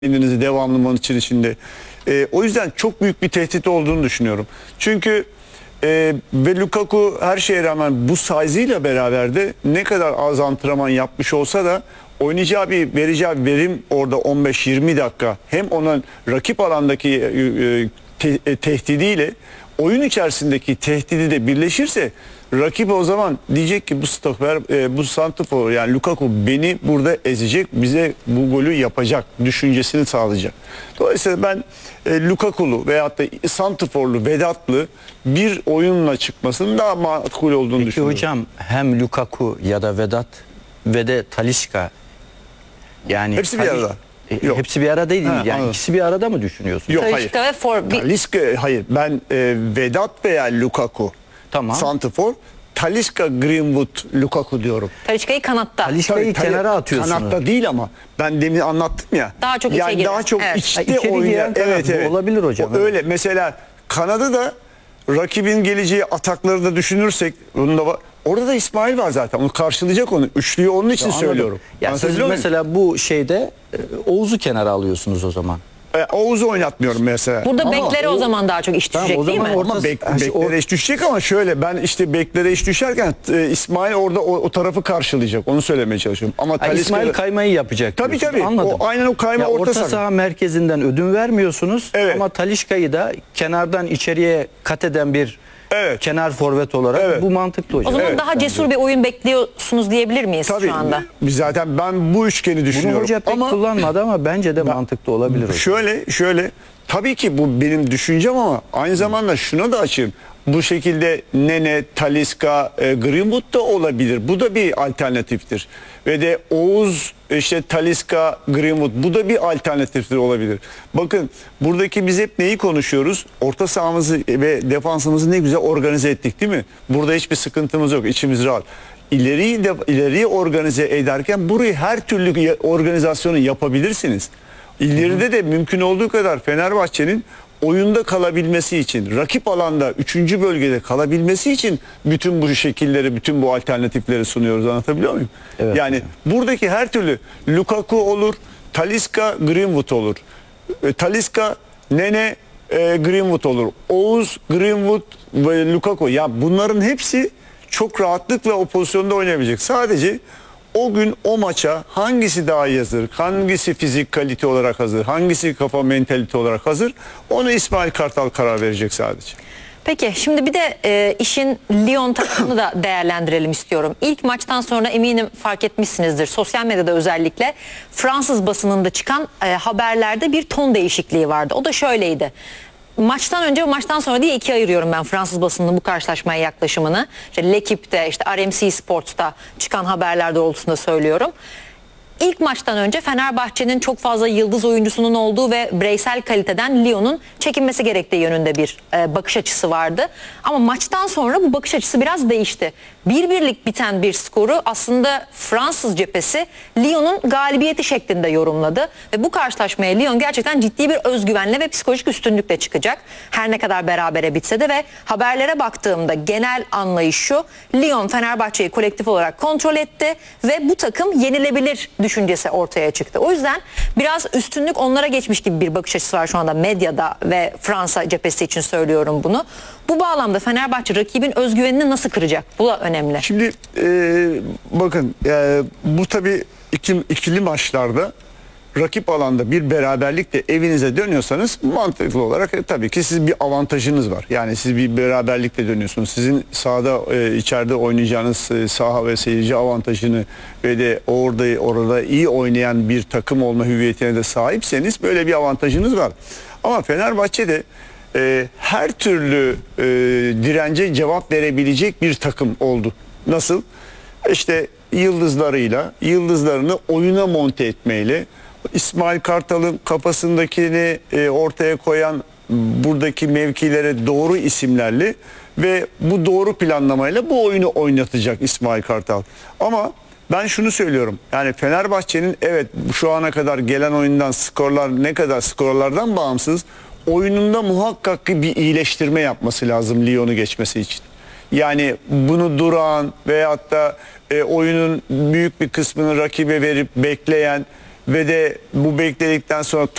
kendinizi devamlı maçın içinde. O yüzden çok büyük bir tehdit olduğunu düşünüyorum. Çünkü ve Lukaku her şeye rağmen bu size'ıyla beraber de ne kadar az antrenman yapmış olsa da vereceği verim orada 15-20 dakika hem onun rakip alandaki tehdidiyle oyun içerisindeki tehdidi de birleşirse rakip o zaman diyecek ki bu stoper, bu santrfor yani Lukaku beni burada ezecek, bize bu golü yapacak düşüncesini sağlayacak. Dolayısıyla ben Lukaku'lu veyahut da santrforlu, Vedat'lı bir oyunla çıkmasının daha makul olduğunu düşünüyorum. Hocam hem Lukaku ya da Vedat ve de Talisca yani hepsi bir arada. Yok. Hepsi bir arada değil yani anladım. ikisi bir arada mı düşünüyorsun? Yok, Talisca ve Talisca, hayır ben Vedat veya Lukaku Tamam. santrfor, Talisca, Greenwood, Lukaku diyorum. Talisca'yı kanatta. Talisca'yı kenara atıyorsunuz. Kanatta değil ama ben demin anlattım ya. Daha çok içe yani giren. daha çok Evet. içte İçeri oynayan. giren taraf bu olabilir hocam. O öyle mesela kanadı da rakibin geleceği atakları da düşünürsek bunun da orada da İsmail var zaten. Onu karşılayacak onu. Üçlüyü onun için Anladım. söylüyorum. Ya siz Anlatabiliyor muyum? mesela bu şeyde Oğuz'u kenara alıyorsunuz o zaman. Oğuz'u oynatmıyorum mesela. Burada Ama beklere o zaman daha çok iş Tamam, düşecek o değil zaman mi? orta- Ama Ha, beklere iş düşecek ama şöyle ben işte beklere iş düşerken İsmail orada o tarafı karşılayacak. Onu söylemeye çalışıyorum. Ama İsmail kaymayı yapacak. Tabii, diyorsun. tabii. Anladım. Aynen o kayma Ya orta saha saha. merkezinden ödün vermiyorsunuz Evet. ama Talisca'yı da kenardan içeriye kat eden bir Evet. kenar forvet olarak Evet. bu mantıklı hocam. O zaman Evet, daha cesur bir oyun bekliyorsunuz diyebilir miyiz Tabii. şu anda? Biz zaten ben bu üçgeni Bunu düşünüyorum. hoca pek kullanmadı ama bence de mantıklı olabilir hocam. Şöyle tabii ki bu benim düşüncem ama aynı zamanda şuna da açayım. Bu şekilde Nene, Talisca, Greenwood da olabilir. Bu da bir alternatiftir. Ve de Oğuz, işte Talisca, Greenwood bu da bir alternatiftir olabilir. Bakın buradaki biz hep neyi konuşuyoruz? Orta sahamızı ve defansımızı ne güzel organize ettik değil mi? Burada hiçbir sıkıntımız yok. İçimiz rahat. İleriyi organize ederken burayı her türlü organizasyonu yapabilirsiniz. İleride de mümkün olduğu kadar Fenerbahçe'nin oyunda kalabilmesi için, rakip alanda 3. bölgede kalabilmesi için bütün bu şekilleri, bütün bu alternatifleri sunuyoruz. Anlatabiliyor muyum? Evet. Yani buradaki her türlü Lukaku olur, Talisca, Greenwood olur. Talisca, Nene, Greenwood olur. Oğuz, Greenwood ve Lukaku. Ya bunların hepsi çok rahatlıkla o pozisyonda oynayabilecek. Sadece o gün o maça hangisi daha iyi hazır, hangisi fizik kalite olarak hazır, hangisi kafa mentalite olarak hazır, onu İsmail Kartal karar verecek sadece. Peki şimdi bir de işin Lyon tarafını da değerlendirelim istiyorum. İlk maçtan sonra eminim fark etmişsinizdir. Sosyal medyada özellikle Fransız basınında çıkan haberlerde bir ton değişikliği vardı. O da şöyleydi. Maçtan önce ve maçtan sonra diye ikiye ayırıyorum ben Fransız basınının bu karşılaşmaya yaklaşımını. İşte L'Equipe'de, işte RMC Sports'ta çıkan haberler doğrultusunda söylüyorum. İlk maçtan önce Fenerbahçe'nin çok fazla yıldız oyuncusunun olduğu ve bireysel kaliteden Lyon'un çekinmesi gerektiği yönünde bir bakış açısı vardı. Ama maçtan sonra bu bakış açısı biraz değişti. 1-1'lik biten bir skoru aslında Fransız cephesi Lyon'un galibiyeti şeklinde yorumladı. Ve bu karşılaşmaya Lyon gerçekten ciddi bir özgüvenle ve psikolojik üstünlükle çıkacak. Her ne kadar berabere bitse de ve haberlere baktığımda genel anlayış şu: Lyon Fenerbahçe'yi kolektif olarak kontrol etti ve bu takım yenilebilir düşüncesi ortaya çıktı. O yüzden biraz üstünlük onlara geçmiş gibi bir bakış açısı var şu anda medyada ve Fransa cephesi için söylüyorum bunu. Bu bağlamda Fenerbahçe rakibin özgüvenini nasıl kıracak? Bu da önemli. Şimdi bakın bu tabii ikili maçlarda rakip alanda bir beraberlikle evinize dönüyorsanız mantıklı olarak tabii ki sizin bir avantajınız var. Yani siz bir beraberlikle dönüyorsunuz. Sizin sahada içeride oynayacağınız saha ve seyirci avantajını ve de orada iyi oynayan bir takım olma hüviyetine de sahipseniz böyle bir avantajınız var. Ama Fenerbahçe'de her türlü dirence cevap verebilecek bir takım oldu. Nasıl? İşte yıldızlarını oyuna monte etmeyle, İsmail Kartal'ın kafasındakini ortaya koyan buradaki mevkilere doğru isimlerle ve bu doğru planlamayla bu oyunu oynatacak İsmail Kartal. Ama ben şunu söylüyorum. Yani Fenerbahçe'nin evet şu ana kadar gelen oyundan skorlardan bağımsız oyununda muhakkak bir iyileştirme yapması lazım Lyon'u geçmesi için. Yani bunu duran veyahut da oyunun büyük bir kısmını rakibe verip bekleyen ve de bu bekledikten sonra